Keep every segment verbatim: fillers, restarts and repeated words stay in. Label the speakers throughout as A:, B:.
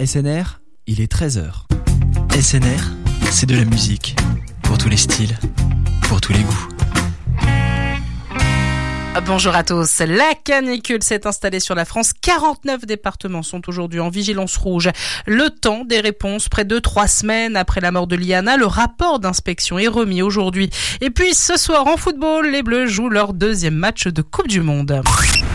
A: S N R, il est treize heures. S N R, c'est de la musique. Pour tous les styles, pour tous les goûts.
B: Bonjour à tous. La canicule s'est installée sur la France. quarante-neuf départements sont aujourd'hui en vigilance rouge. Le temps des réponses, près de trois semaines après la mort de Liana, le rapport d'inspection est remis aujourd'hui. Et puis ce soir en football, les Bleus jouent leur deuxième match de Coupe du Monde.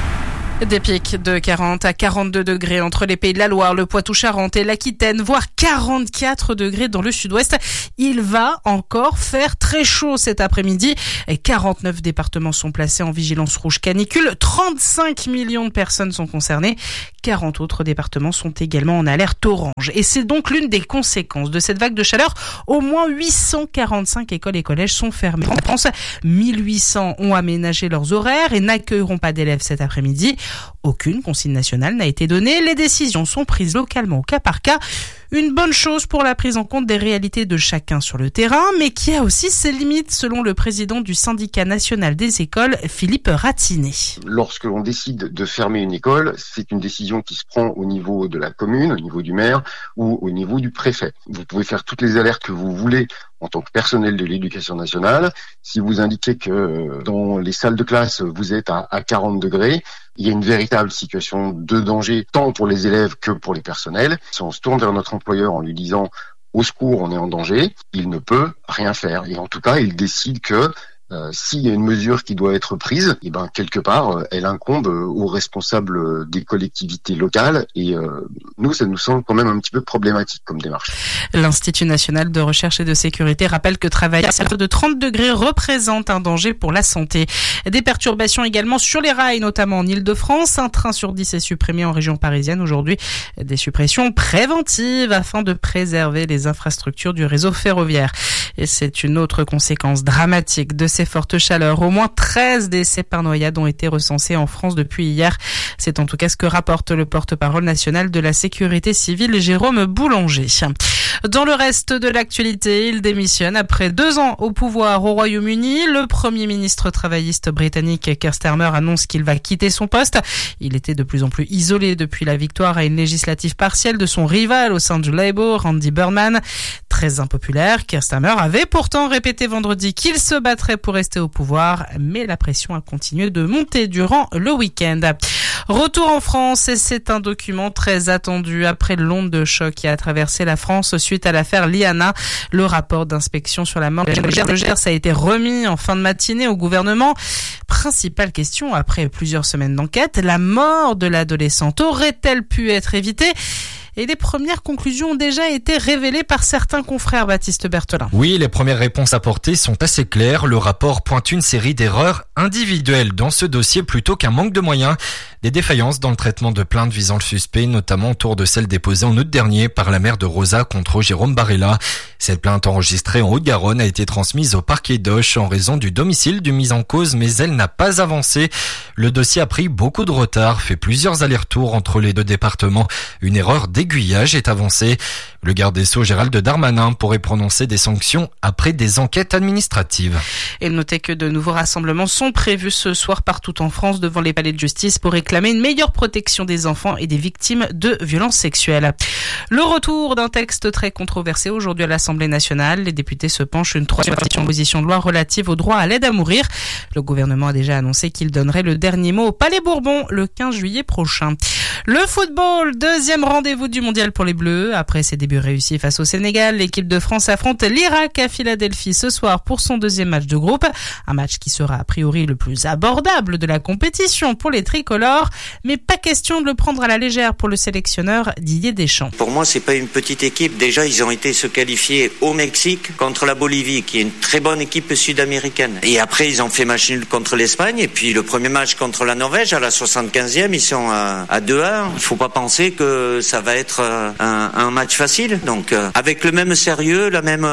B: Des pics de quarante à quarante-deux degrés entre les Pays de la Loire, le Poitou-Charentes et l'Aquitaine, voire quarante-quatre degrés dans le sud-ouest. Il va encore faire très chaud cet après-midi. quarante-neuf départements sont placés en vigilance rouge canicule. trente-cinq millions de personnes sont concernées. quarante autres départements sont également en alerte orange. Et c'est donc l'une des conséquences de cette vague de chaleur. Au moins huit cent quarante-cinq écoles et collèges sont fermés. En France, mille huit cents ont aménagé leurs horaires et n'accueilleront pas d'élèves cet après-midi. Aucune consigne nationale n'a été donnée. Les décisions sont prises localement au cas par cas. Une bonne chose pour la prise en compte des réalités de chacun sur le terrain, mais qui a aussi ses limites, selon le président du syndicat national des écoles, Philippe Ratiné.
C: Lorsque l'on décide de fermer une école, c'est une décision qui se prend au niveau de la commune, au niveau du maire ou au niveau du préfet. Vous pouvez faire toutes les alertes que vous voulez en tant que personnel de l'éducation nationale. Si vous indiquez que dans les salles de classe, vous êtes à, à quarante degrés, il y a une véritable situation de danger, tant pour les élèves que pour les personnels. Si on se tourne vers notre employeur en lui disant « au secours, on est en danger », il ne peut rien faire. Et en tout cas, il décide que Euh, s'il y a une mesure qui doit être prise, et ben quelque part, euh, elle incombe euh, aux responsables des collectivités locales. Et euh, nous, ça nous semble quand même un petit peu problématique comme démarche.
B: L'Institut national de recherche et de sécurité rappelle que travailler à partir de trente degrés représente un danger pour la santé. Des perturbations également sur les rails, notamment en Île-de-France. Un train sur dix est supprimé en région parisienne aujourd'hui. Des suppressions préventives afin de préserver les infrastructures du réseau ferroviaire. Et c'est une autre conséquence dramatique de ces fortes chaleurs. Au moins treize décès par noyade ont été recensés en France depuis hier. C'est en tout cas ce que rapporte le porte-parole national de la sécurité civile, Jérôme Boulanger. Dans le reste de l'actualité, il démissionne après deux ans au pouvoir au Royaume-Uni. Le premier ministre travailliste britannique Keir Starmer annonce qu'il va quitter son poste. Il était de plus en plus isolé depuis la victoire à une législative partielle de son rival au sein du Labour, Andy Burnham. Très impopulaire, Keir Starmer avait pourtant répété vendredi qu'il se battrait pour rester au pouvoir, mais la pression a continué de monter durant le week-end. Retour en France, et c'est un document très attendu après l'onde de choc qui a traversé la France suite à l'affaire Liana. Le rapport d'inspection sur la mort de Gers a été remis en fin de matinée au gouvernement. Principale question après plusieurs semaines d'enquête, la mort de l'adolescente aurait-elle pu être évitée ? Et les premières conclusions ont déjà été révélées par certains confrères, Baptiste Berthelin.
D: Oui, les premières réponses apportées sont assez claires. Le rapport pointe une série d'erreurs individuelles dans ce dossier plutôt qu'un manque de moyens. Des défaillances dans le traitement de plaintes visant le suspect, notamment autour de celle déposée en août dernier par la mère de Rosa contre Jérôme Barella. Cette plainte enregistrée en Haute-Garonne a été transmise au parquet d'Auch en raison du domicile du mis en cause, mais elle n'a pas avancé. Le dossier a pris beaucoup de retard, fait plusieurs allers-retours entre les deux départements. Une erreur d'aiguillage est avancée. Le garde des Sceaux Gérald Darmanin pourrait prononcer des sanctions après des enquêtes administratives.
B: Et notez que de nouveaux rassemblements sont prévus ce soir partout en France devant les palais de justice pour réclamer une meilleure protection des enfants et des victimes de violences sexuelles. Le retour d'un texte très controversé aujourd'hui à l'Assemblée nationale. Les députés se penchent une troisième proposition de loi relative au droit à l'aide à mourir. Le gouvernement a déjà annoncé qu'il donnerait le dernier mot au Palais Bourbon le quinze juillet prochain. Le football, deuxième rendez-vous du mondial pour les Bleus. Après ses débuts réussis face au Sénégal, l'équipe de France affronte l'Irak à Philadelphie ce soir pour son deuxième match de groupe. Un match qui sera a priori le plus abordable de la compétition pour les tricolores. Mais pas question de le prendre à la légère pour le sélectionneur Didier Deschamps.
E: Pour moi, c'est pas une petite équipe. Déjà, ils ont été se qualifier au Mexique contre la Bolivie, qui est une très bonne équipe sud-américaine. Et après, ils ont fait match nul contre l'Espagne. Et puis, le premier match contre la Norvège, à la soixante-quinzième, ils sont à, à deux à un. Il faut pas penser que ça va être un, un match facile. Donc, euh, avec le même sérieux, la même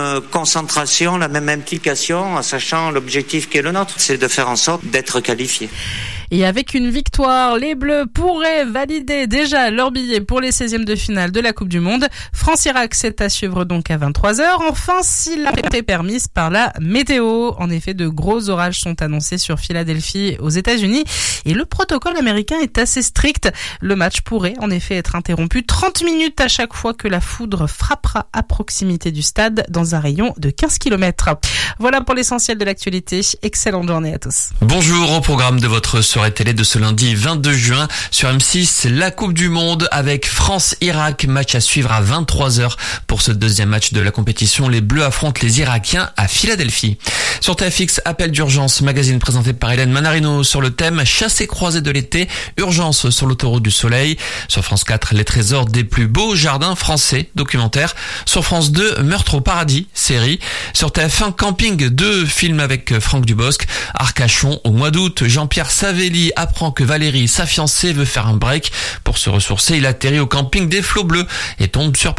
E: concentration, la même implication, en sachant l'objectif qui est le nôtre, c'est de faire en sorte d'être qualifié.
B: Et avec une victoire, les Bleus pourraient valider déjà leur billet pour les seizièmes de finale de la Coupe du Monde. France-Irak, c'est à suivre donc à vingt-trois heures. Enfin, si la est permise par la météo. En effet, de gros orages sont annoncés sur Philadelphie aux États-Unis et le protocole américain est assez strict. Le match pourrait en effet être interrompu trente minutes à chaque fois que la foudre frappera à proximité du stade dans un rayon de quinze kilomètres. Voilà pour l'essentiel de l'actualité. Excellente journée à tous.
F: Bonjour, au programme de votre soirée télé de ce lundi vingt-deux juin sur M six, la Coupe du Monde avec France-Irak. Match à suivre à vingt-trois heures pour ce deuxième match de la compétition. Les Bleus affrontent les Irakiens à Philadelphie. Sur T F X, appel d'urgence, magazine présenté par Hélène Manarino sur le thème chassé croisé de l'été, urgence sur l'autoroute du Soleil. Sur France quatre, les trésors des plus beaux jardins français, documentaire. Sur France deux, Meurtre au paradis, série. Sur T F un, Camping deux, film avec Franck Dubosc. Arcachon, au mois d'août, Jean-Pierre Savelli apprend que Valérie, sa fiancée, veut faire un break. Pour se ressourcer, il atterrit au camping des Flots Bleus et tombe sur